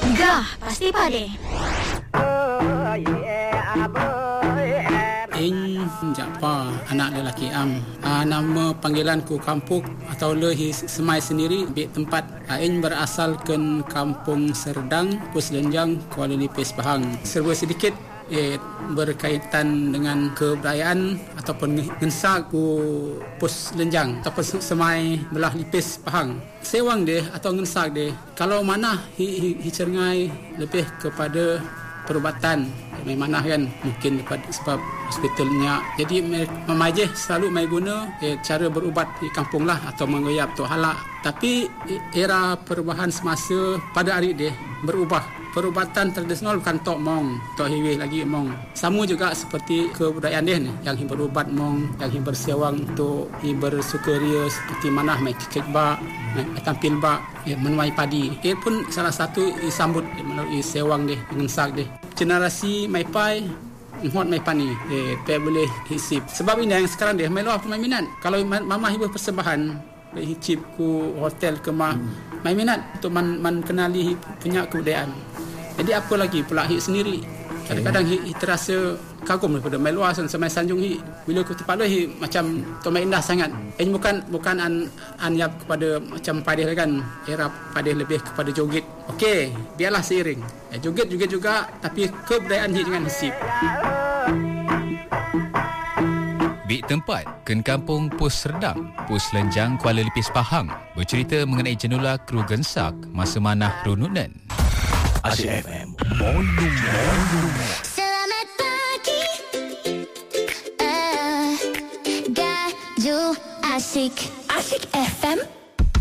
Dah, pasti pade. Ing Jaafar, anak lelaki Am. Nama panggilanku kampung atau lehi semai sendiri di tempat. Ing berasal ke Kampung Serdang, Pos Lenjang, Kuala Lipis, Pahang. Serba sedikit berkaitan dengan kebudayaan ataupun ngensa ku Pos Lenjang ataupun semai belah Lipis, Pahang. Sewang dia atau ngensa dia, kalau mana hi cengai lebih kepada perubatan mana kan, mungkin sebab hospitalnya, jadi memajih selalu mai guna cara berubat di kampung lah atau mengoyap tu halak. Tapi era perubahan semasa pada hari dia berubah. Perubatan tradisional bukan tok mong, tok hiwih lagi mong. Sama juga seperti kebudayaan dia ni, yang berubat mong, yang bersewang untuk bersukaria seperti mana mai cicit bak, mai tampil bak, menuai padi. Ia pun salah satu disambut melalui sewang dia, ngensak dia. Generasi mai pai hot mai pani pe boleh hisip. Sebab ini yang sekarang dia mai luar mai minat. Kalau mama hibah persembahan hicip ku hotel ke mah mai minat untuk man kenali punya kebudayaan. Jadi apa lagi pula hik sendiri. Kadang-kadang hik terasa kagum daripada mai luar sampai sanjung hik. Bila aku tempat lu hik macam tu mai indah sangat. Ini bukan an yap kepada macam padih kan. Era padih lebih kepada joget. Okey, biarlah seiring. Joget juga tapi kebudayaan hik dengan hisip. Bik tempat Ken Kampung Pos Serdang, Pos Lenjang, Kuala Lipis, Pahang bercerita mengenai jenula kru gensak masa manah rununan. Asyik FM Selamat pagi, Gaju Asyik FM.